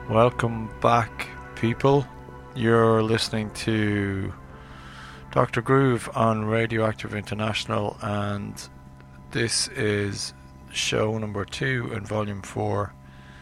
Welcome back, people. You're listening to Dr. Groove on Radioactive International, and this is show number 2 in volume 4.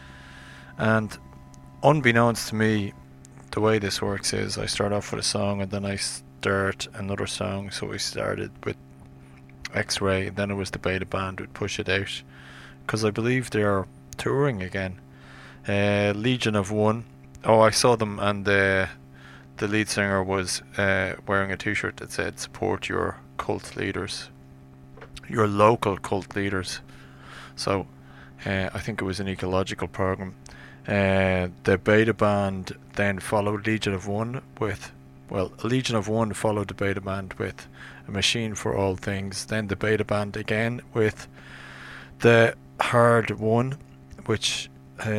And unbeknownst to me, the way this works is I start off with a song and then I start another song. So we started with X-Ray, then it was the Beta Band with Push It Out, because I believe they're touring again. Legion of One. Oh, I saw them, and the lead singer was wearing a t-shirt that said support your cult leaders, your local cult leaders. So I think it was an ecological program. The Beta Band then followed Legion of One with, Legion of One followed the Beta Band with A Machine for All Things, then the Beta Band again with The Hard One, which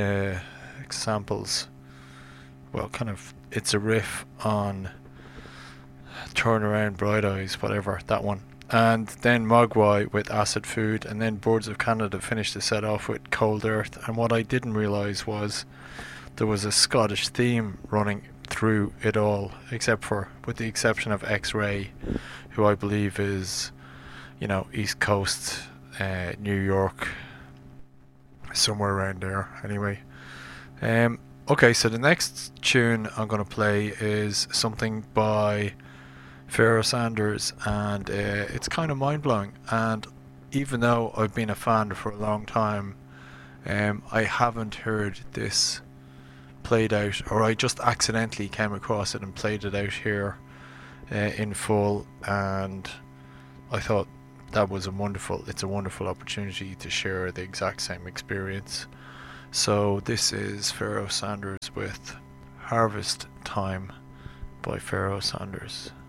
samples, it's a riff on Turn Around Bright Eyes, whatever, that one. And then Mogwai with Acid Food, and then Boards of Canada finished the set off with Cold Earth. And what I didn't realise was there was a Scottish theme running through it all, with the exception of X-Ray, who I believe is, East Coast, New York, somewhere around there. Anyway, okay, so the next tune I'm going to play is something by Pharoah Sanders, and it's kind of mind-blowing. And even though I've been a fan for a long time, I haven't heard this played out, or I just accidentally came across it and played it out here in full, and I thought it's a wonderful opportunity to share the exact same experience. So this is Pharoah Sanders with Harvest Time by Pharoah Sanders.